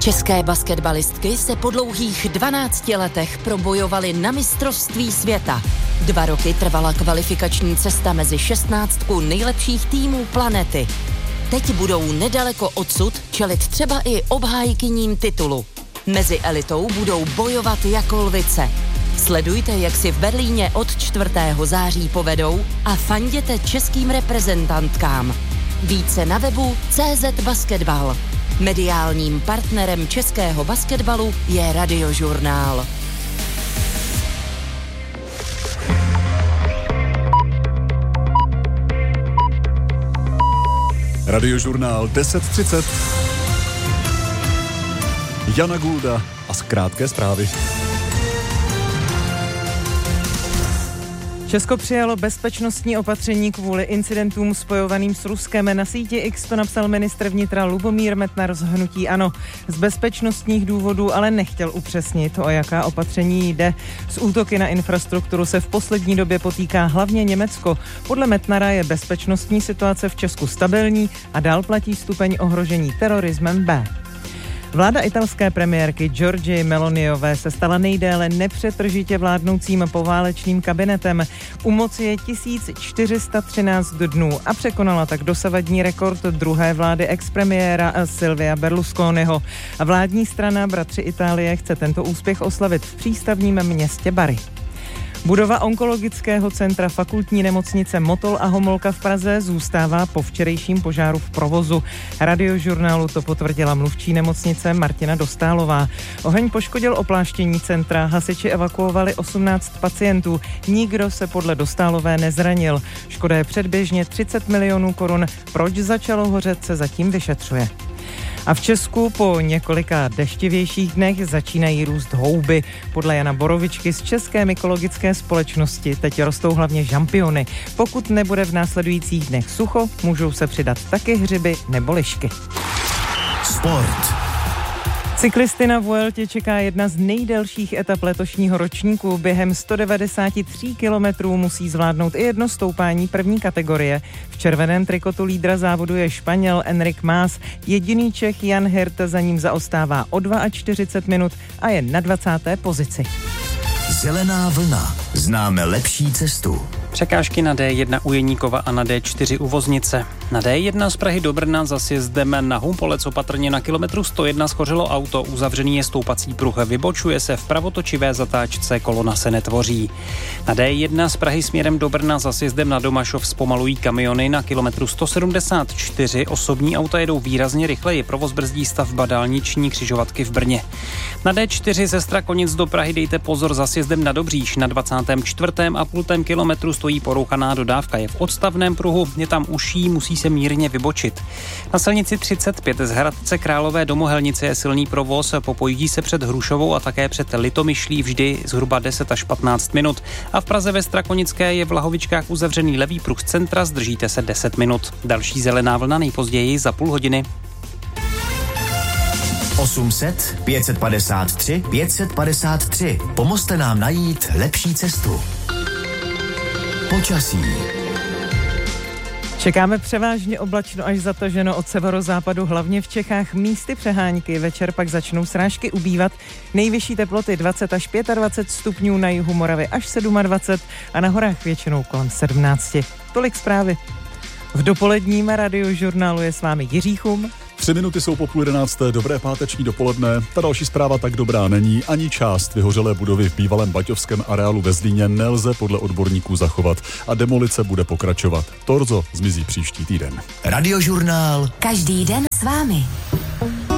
České basketbalistky se po dlouhých 12 letech probojovaly na mistrovství světa. 2 roky trvala kvalifikační cesta mezi 16 nejlepších týmů planety. Teď budou nedaleko odsud čelit třeba i obhájkyním titulu. Mezi elitou budou bojovat jako lvice. Sledujte, jak si v Berlíně od 4. září povedou a fanděte českým reprezentantkám. Více na webu CZ Basketbal. Mediálním partnerem českého basketbalu je Radiožurnál. Radiožurnál 10:30. Jana Gulda a krátké zprávy. Česko přijalo bezpečnostní opatření kvůli incidentům spojovaným s Ruskem. Na síti X to napsal ministr vnitra Lubomír Metnar z hnutí ANO. Z bezpečnostních důvodů ale nechtěl upřesnit, o jaká opatření jde. S útoky na infrastrukturu se v poslední době potýká hlavně Německo. Podle Metnara je bezpečnostní situace v Česku stabilní a dál platí stupeň ohrožení terorismem B. Vláda italské premiérky Giorgie Meloniové se stala nejdéle nepřetržitě vládnoucím poválečným kabinetem. U moci je 1413 dnů a překonala tak dosavadní rekord druhé vlády expremiéra Silvia Berlusconiho. A vládní strana Bratři Itálie chce tento úspěch oslavit v přístavním městě Bari. Budova onkologického centra fakultní nemocnice Motol a Homolka v Praze zůstává po včerejším požáru v provozu. Radiožurnálu to potvrdila mluvčí nemocnice Martina Dostálová. Oheň poškodil opláštění centra, hasiči evakuovali 18 pacientů. Nikdo se podle Dostálové nezranil. Škoda je předběžně 30 milionů korun. Proč začalo hořet, se zatím vyšetřuje. A v Česku po několika deštivějších dnech začínají růst houby. Podle Jana Borovičky z České mykologické společnosti teď rostou hlavně žampiony. Pokud nebude v následujících dnech sucho, můžou se přidat taky hřiby nebo lišky. Sport. Cyklisty na Vueltě čeká jedna z nejdelších etap letošního ročníku. Během 193 kilometrů musí zvládnout i jedno stoupání první kategorie. V červeném trikotu lídra závodu je Španěl Enric Mas. Jediný Čech Jan Hirt za ním zaostává o 42 minut a je na 20. pozici. Zelená vlna. Známe lepší cestu. Překážky na D1 u Jeníkova a na D4 u Voznice. Na D1 z Prahy do Brna za sjezdem na Humpolec opatrně na kilometru 101 schořelo auto, uzavřený je stoupací pruh, vybočuje se v pravotočivé zatáčce, kolona se netvoří. Na D1 z Prahy směrem do Brna za sjezdem na Domašov zpomalují kamiony, na kilometru 174 osobní auta jedou výrazně rychleji, provoz brzdí stavba dálniční křižovatky v Brně. Na D4 ze Strakonic do Prahy dejte pozor za sjezdem na Dobříš, na 24,5 kilometru stojí porouchaná dodávka, je v odstavném pruhu, je tam uší, musí se mírně vybočit. Na silnici 35 z Hradce Králové do Mohelnice je silný provoz, popojí se před Hrušovou a také před Litomyšlí vždy zhruba 10 až 15 minut. A v Praze ve Strakonické je v Lahovičkách uzavřený levý pruh z centra, zdržíte se 10 minut. Další zelená vlna nejpozději za půl hodiny. 800 553 553. Pomozte nám najít lepší cestu. Počasí. Čekáme převážně oblačno až zataženo od severozápadu, hlavně v Čechách místy přehánky. Večer pak začnou srážky ubývat. Nejvyšší teploty 20 až 25 stupňů, na jihu Moravy až 27 a na horách většinou kolem 17. Tolik zprávy. V dopoledním Radiožurnálu je s vámi Jiří Chum. 3 minuty jsou po 11:30, dobré páteční dopoledne. Ta další zpráva tak dobrá není. Ani část vyhořelé budovy v bývalém baťovském areálu ve Zlíně nelze podle odborníků zachovat a demolice bude pokračovat. Torzo zmizí příští týden. Radiožurnál. Každý den s vámi.